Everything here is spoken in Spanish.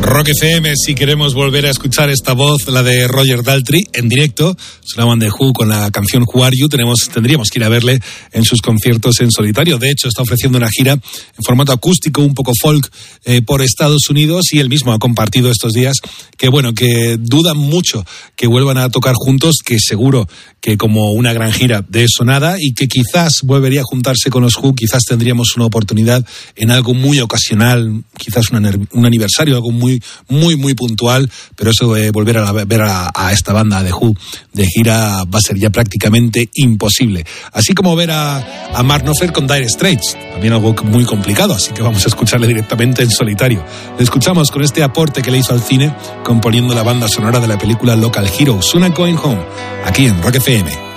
Rock FM, si queremos volver a escuchar esta voz, la de Roger Daltrey, en directo, sonaban de Who con la canción Who Are You, tendríamos que ir a verle en sus conciertos en solitario. De hecho, está ofreciendo una gira en formato acústico, un poco folk, por Estados Unidos, y él mismo ha compartido estos días que dudan mucho que vuelvan a tocar juntos, que seguro que como una gran gira de eso nada, y que quizás volvería a juntarse con los Who, quizás tendríamos una oportunidad en algo muy ocasional, quizás un aniversario, algo muy puntual, pero eso de volver a ver a esta banda de Who de gira va a ser ya prácticamente imposible. Así como ver a Mark Knopfler con Dire Straits, también algo muy complicado, así que vamos a escucharle directamente en solitario. Le escuchamos con este aporte que le hizo al cine, componiendo la banda sonora de la película Local Heroes, Una Going Home, aquí en Rock FM.